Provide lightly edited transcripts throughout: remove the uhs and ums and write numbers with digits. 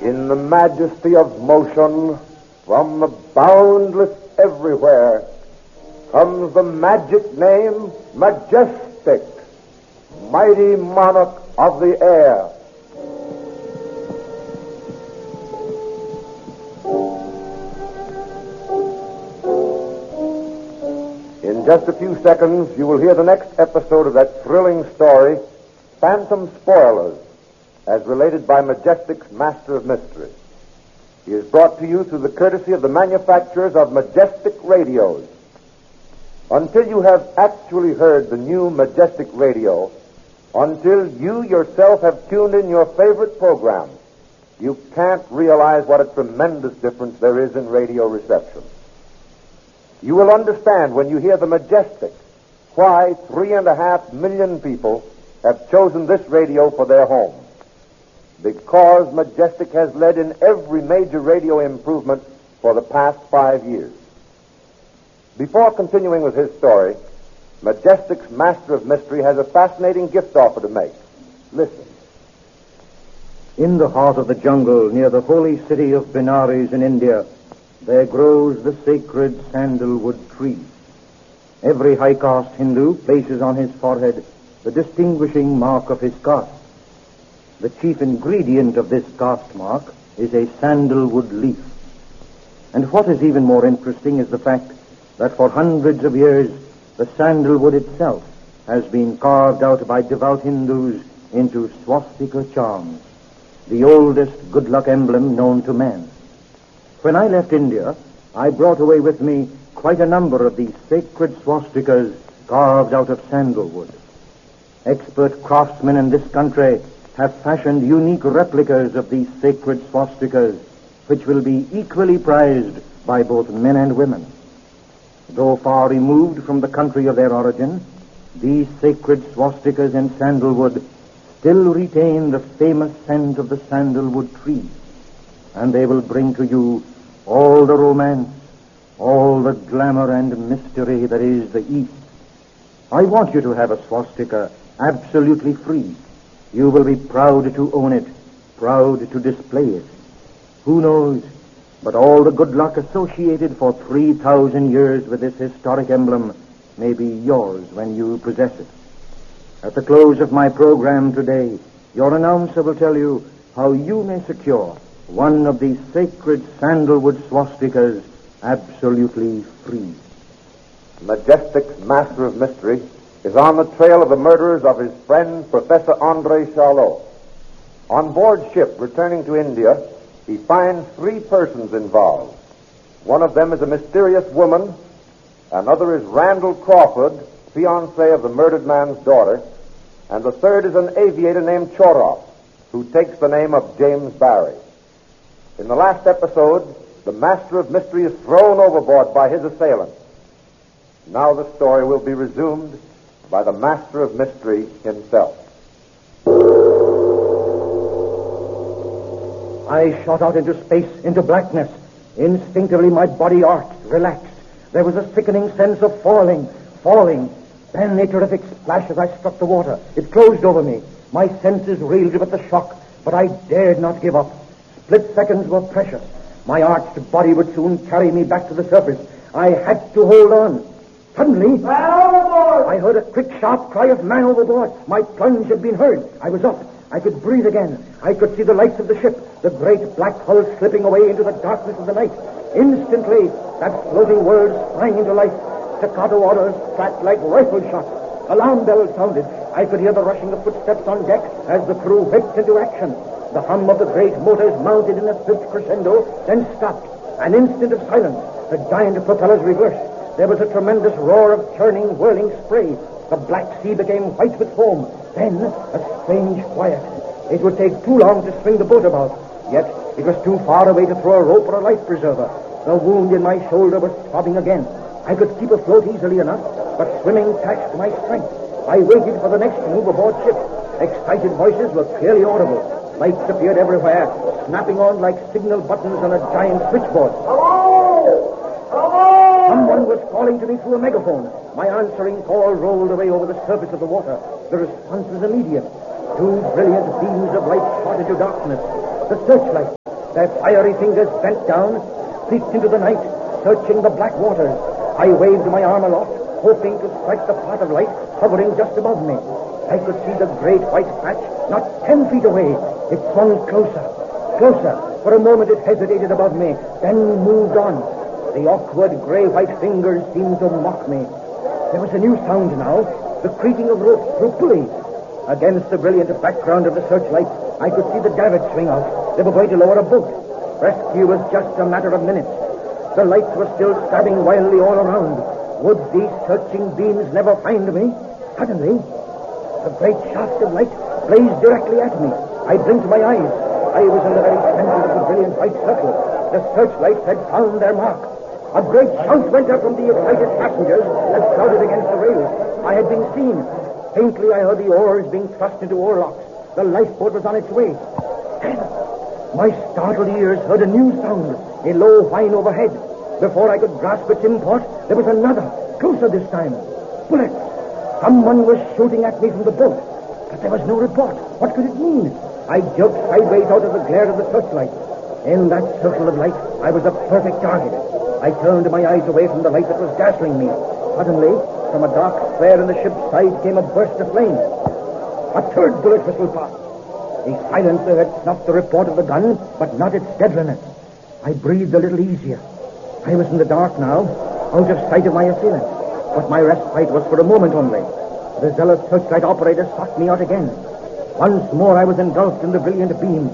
In the majesty of motion, from the boundless everywhere, comes the magic name Majestic, mighty monarch of the air. In just a few seconds, you will hear the next episode of that thrilling story, Phantom Spoilers, as related by Majestic's Master of Mystery. He is brought to you through the courtesy of the manufacturers of Majestic Radios. Until you have actually heard the new Majestic Radio, until you yourself have tuned in your favorite program, you can't realize what a tremendous difference there is in radio reception. You will understand when you hear the Majestic why 3.5 million people have chosen this radio for their home. Because Majestic has led in every major radio improvement for the past 5 years. Before continuing with his story, Majestic's Master of Mystery has a fascinating gift offer to make. Listen. In the heart of the jungle, near the holy city of Benares in India, there grows the sacred sandalwood tree. Every high-caste Hindu places on his forehead the distinguishing mark of his caste. The chief ingredient of this caste mark is a sandalwood leaf. And what is even more interesting is the fact that for hundreds of years, the sandalwood itself has been carved out by devout Hindus into swastika charms, the oldest good luck emblem known to man. When I left India, I brought away with me quite a number of these sacred swastikas carved out of sandalwood. Expert craftsmen in this country have fashioned unique replicas of these sacred swastikas, which will be equally prized by both men and women. Though far removed from the country of their origin, these sacred swastikas in sandalwood still retain the famous scent of the sandalwood tree, and they will bring to you all the romance, all the glamour and mystery that is the East. I want you to have a swastika absolutely free. You will be proud to own it, proud to display it. Who knows, but all the good luck associated for 3,000 years with this historic emblem may be yours when you possess it. At the close of my program today, your announcer will tell you how you may secure one of these sacred sandalwood swastikas absolutely free. Majestic's Master of Mystery is on the trail of the murderers of his friend, Professor André Charlot. On board ship, returning to India, he finds 3 persons involved. One of them is a mysterious woman. Another is Randall Crawford, fiancé of the murdered man's daughter. And the third is an aviator named Choroff, who takes the name of James Barry. In the last episode, the Master of Mystery is thrown overboard by his assailant. Now the story will be resumed by the Master of Mystery himself. I shot out into space, into blackness. Instinctively, my body arched, relaxed. There was a sickening sense of falling. Then a terrific splash as I struck the water. It closed over me. My senses reeled with the shock, but I dared not give up. Split seconds were precious. My arched body would soon carry me back to the surface. I had to hold on. Suddenly, I heard a quick, sharp cry of man overboard. My plunge had been heard. I was up. I could breathe again. I could see the lights of the ship, the great black hull slipping away into the darkness of the night. Instantly, that floating world sprang into life. Staccato orders cracked like rifle shots. Alarm bells sounded. I could hear the rushing of footsteps on deck as the crew whipped into action. The hum of the great motors mounted in a swift crescendo, then stopped. An instant of silence. The giant propellers reversed. There was a tremendous roar of churning, whirling spray. The black sea became white with foam. Then, a strange quiet. It would take too long to swing the boat about. Yet, it was too far away to throw a rope or a life preserver. The wound in my shoulder was throbbing again. I could keep afloat easily enough, but swimming taxed my strength. I waited for the next move aboard ship. Excited voices were clearly audible. Lights appeared everywhere, snapping on like signal buttons on a giant switchboard. Hello! Someone was calling to me through a megaphone. My answering call rolled away over the surface of the water. The response was immediate. 2 brilliant beams of light shot into darkness. The searchlight. Their fiery fingers bent down, reached into the night, searching the black waters. I waved my arm aloft, hoping to strike the part of light hovering just above me. I could see the great white patch not 10 feet away. It swung closer, closer. For a moment it hesitated above me, then moved on. The awkward gray-white fingers seemed to mock me. There was a new sound now, the creaking of ropes through pulleys. Against the brilliant background of the searchlight, I could see the davits swing out. They were going to lower a boat. Rescue was just a matter of minutes. The lights were still stabbing wildly all around. Would these searching beams never find me? Suddenly, a great shaft of light blazed directly at me. I blinked my eyes. I was in the very center of the brilliant white circle. The searchlights had found their mark. A great shout went up from the excited passengers that crowded against the rails. I had been seen. Faintly, I heard the oars being thrust into oarlocks. The lifeboat was on its way. Then, my startled ears heard a new sound, a low whine overhead. Before I could grasp its import, there was another, closer this time. Bullets. Someone was shooting at me from the boat. But there was no report. What could it mean? I jerked sideways out of the glare of the searchlight. In that circle of light, I was a perfect target. I turned my eyes away from the light that was dazzling me. Suddenly, from a dark square in the ship's side came a burst of flame. A third bullet whistled past. The silencer had snuffed the report of the gun, but not its deadliness. I breathed a little easier. I was in the dark now, out of sight of my assailant. But my respite was for a moment only. The zealous searchlight operator sought me out again. Once more I was engulfed in the brilliant beam.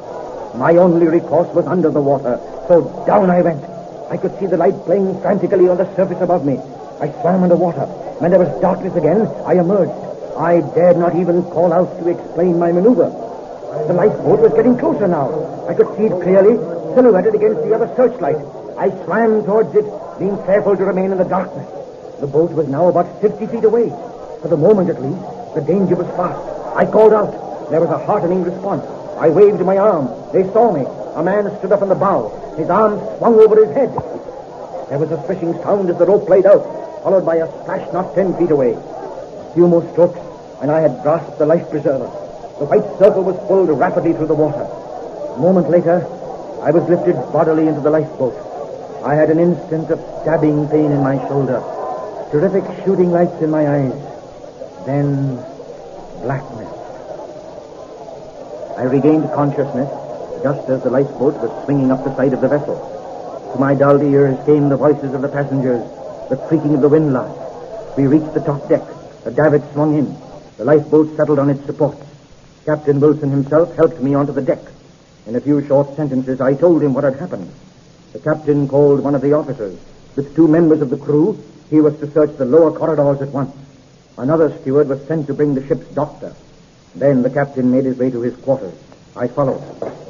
My only recourse was under the water, so down I went. I could see the light playing frantically on the surface above me. I swam under water. When there was darkness again, I emerged. I dared not even call out to explain my maneuver. The lifeboat was getting closer now. I could see it clearly, silhouetted against the other searchlight. I swam towards it, being careful to remain in the darkness. The boat was now about 50 feet away. For the moment, at least, the danger was past. I called out. There was a heartening response. I waved my arm. They saw me. A man stood up on the bow. His arm swung over his head. There was a swishing sound as the rope played out, followed by a splash not 10 feet away. A few more strokes, and I had grasped the life preserver. The white circle was pulled rapidly through the water. A moment later, I was lifted bodily into the lifeboat. I had an instant of stabbing pain in my shoulder, terrific shooting lights in my eyes, then blackness. I regained consciousness just as the lifeboat was swinging up the side of the vessel. To my dulled ears came the voices of the passengers, the creaking of the windlass. We reached the top deck. The davit swung in. The lifeboat settled on its supports. Captain Wilson himself helped me onto the deck. In a few short sentences, I told him what had happened. The captain called one of the officers. With 2 members of the crew, he was to search the lower corridors at once. Another steward was sent to bring the ship's doctor. Then the captain made his way to his quarters. I followed.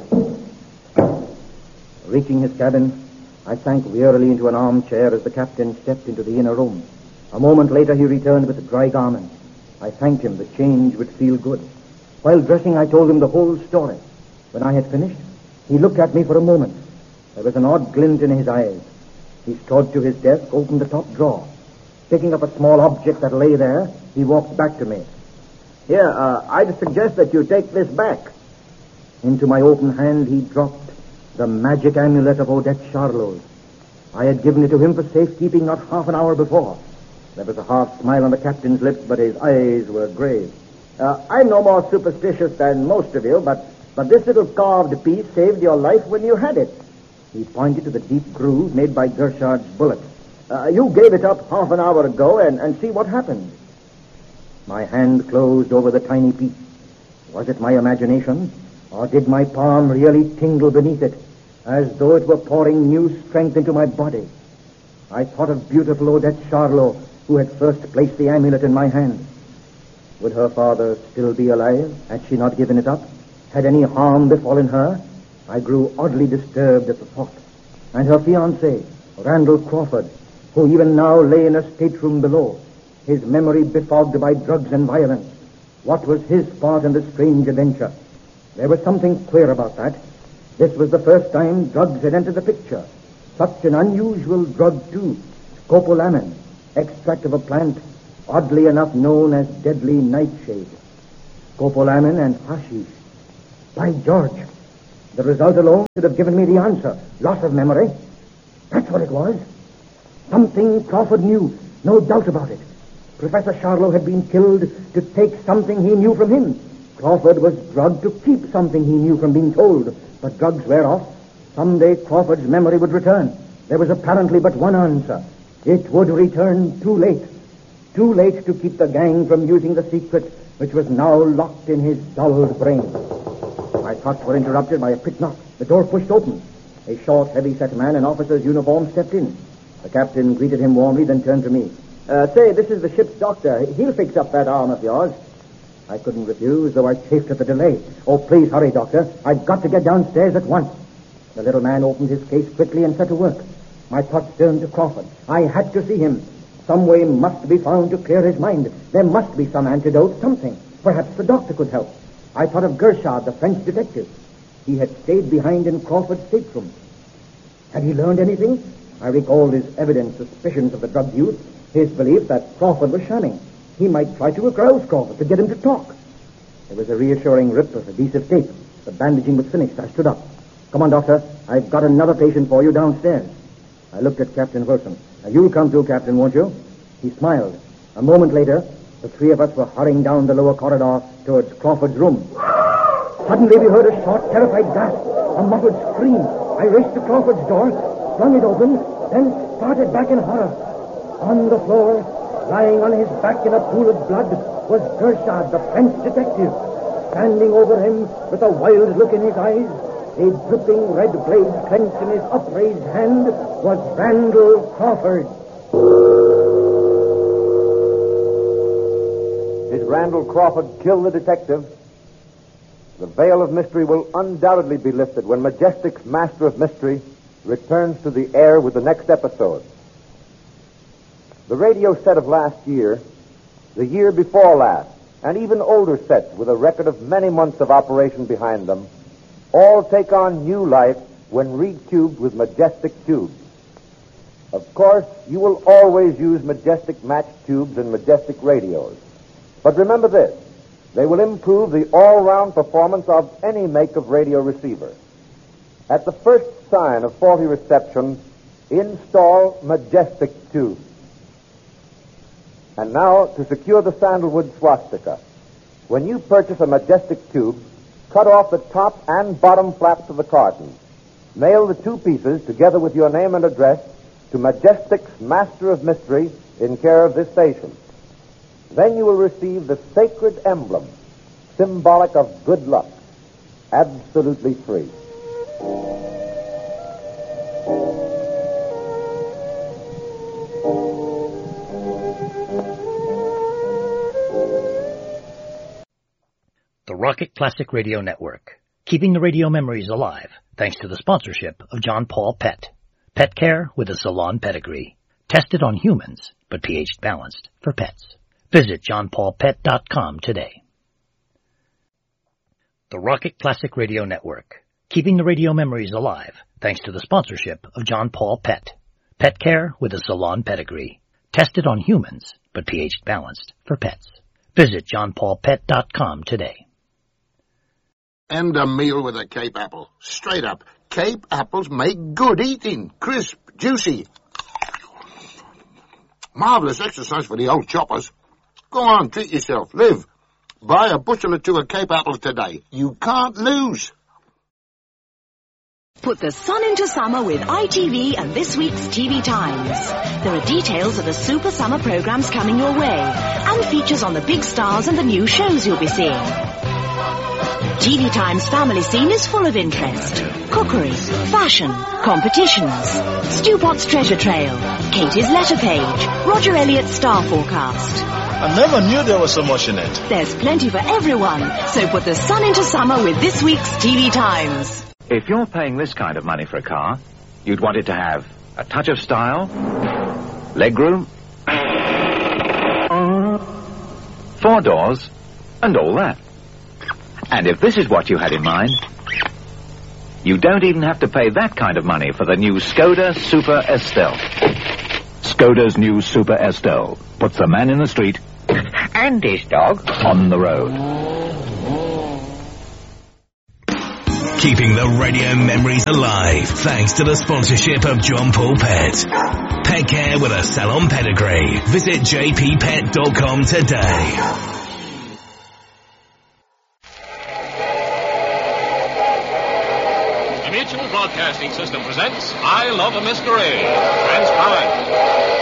Reaching his cabin, I sank wearily into an armchair as the captain stepped into the inner room. A moment later, he returned with dry garments. I thanked him. The change would feel good. While dressing, I told him the whole story. When I had finished, he looked at me for a moment. There was an odd glint in his eyes. He strode to his desk, opened the top drawer. Picking up a small object that lay there, he walked back to me. Here, I'd suggest that you take this back. Into my open hand, he dropped the magic amulet of Odette Charlot. I had given it to him for safekeeping not half an hour before. There was a half smile on the captain's lips, but his eyes were grave. I'm no more superstitious than most of you, but this little carved piece saved your life when you had it. He pointed to the deep groove made by Gershard's bullet. You gave it up half an hour ago, and see what happened. My hand closed over the tiny piece. Was it my imagination, or did my palm really tingle beneath it, as though it were pouring new strength into my body? I thought of beautiful Odette Charlot, who had first placed the amulet in my hand. Would her father still be alive? Had she not given it up? Had any harm befallen her? I grew oddly disturbed at the thought. And her fiancé, Randall Crawford, who even now lay in a stateroom below, his memory befogged by drugs and violence. What was his part in the strange adventure? There was something queer about that. This was the first time drugs had entered the picture. Such an unusual drug, too. Scopolamine, extract of a plant oddly enough known as deadly nightshade. Scopolamine and hashish. By George, The result alone should have given me the answer. Loss of memory. That's what it was. Something Crawford knew. No doubt about it. Professor Charlot had been killed to take something he knew from him. Crawford was drugged to keep something he knew from being told. But drugs wear off. Someday Crawford's memory would return. There was apparently but one answer. It would return too late. Too late to keep the gang from using the secret which was now locked in his dulled brain. My thoughts were interrupted by a quick knock. The door pushed open. A short, heavy-set man in officer's uniform stepped in. The captain greeted him warmly, then turned to me. Say, this is the ship's doctor. He'll fix up that arm of yours. I couldn't refuse, though I chafed at the delay. Oh, please hurry, Doctor. I've got to get downstairs at once. The little man opened his case quickly and set to work. My thoughts turned to Crawford. I had to see him. Some way must be found to clear his mind. There must be some antidote, something. Perhaps the doctor could help. I thought of Gershad, the French detective. He had stayed behind in Crawford's stateroom. Had he learned anything? I recalled his evident suspicions of the drugged youth, his belief that Crawford was shamming. He might try to arouse Crawford, to get him to talk. There was a reassuring rip of adhesive tape. The bandaging was finished. I stood up. Come on, Doctor. I've got another patient for you downstairs. I looked at Captain Wilson. Now, you'll come too, Captain, won't you? He smiled. A moment later, the three of us were hurrying down the lower corridor towards Crawford's room. Suddenly, we heard a short, terrified gasp, a muffled scream. I raced to Crawford's door, flung it open, then started back in horror. On the floor, lying on his back in a pool of blood, was Gershad, the French detective. Standing over him with a wild look in his eyes, a dripping red blade clenched in his upraised hand, was Randall Crawford. Did Randall Crawford kill the detective? The veil of mystery will undoubtedly be lifted when Majestic's Master of Mystery returns to the air with the next episode. The radio set of last year, the year before last, and even older sets with a record of many months of operation behind them, all take on new life when recubed with Majestic tubes. Of course, you will always use Majestic matched tubes and Majestic radios. But remember this, they will improve the all-round performance of any make of radio receiver. At the first sign of faulty reception, install Majestic tubes. And now, to secure the sandalwood swastika. When you purchase a Majestic tube, cut off the top and bottom flaps of the carton. Mail the two pieces, together with your name and address, to Majestic's Master of Mystery in care of this station. Then you will receive the sacred emblem, symbolic of good luck, absolutely free. The Rocket Classic Radio Network, keeping the radio memories alive thanks to the sponsorship of John Paul Pet. Pet care with a salon pedigree. Tested on humans, but pH balanced for pets. Visit johnpaulpet.com today. The Rocket Classic Radio Network, keeping the radio memories alive thanks to the sponsorship of John Paul Pet. Pet care with a salon pedigree. Tested on humans, but pH balanced for pets. Visit johnpaulpet.com today. And a meal with a Cape apple. Straight up. Cape apples make good eating. Crisp, juicy. Marvelous exercise for the old choppers. Go on, treat yourself. Live. Buy a bushel or two of Cape apples today. You can't lose. Put the sun into summer with ITV and this week's TV Times. There are details of the Super Summer programs coming your way and features on the big stars and the new shows you'll be seeing. TV Times family scene is full of interest. Cookery, fashion, competitions, Stu Potts treasure trail, Katie's letter page, Roger Elliott's star forecast. I never knew there was so much in it. There's plenty for everyone, so put the sun into summer with this week's TV Times. If you're paying this kind of money for a car, you'd want it to have a touch of style, legroom, 4 doors, and all that. And if this is what you had in mind, you don't even have to pay that kind of money for the new Skoda Super Estelle. Skoda's new Super Estelle puts the man in the street and his dog on the road. Keeping the radio memories alive thanks to the sponsorship of John Paul Pet. Pet care with a salon pedigree. Visit jppet.com today. The Mutual Broadcasting System presents I Love a Mystery. Transcribed.